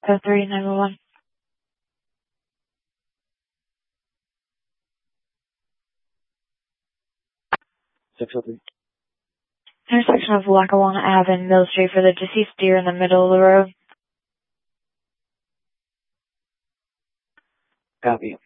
03 911. 603. Intersection of Lackawanna Ave and Mill Street for the deceased deer in the middle of the road. Copy.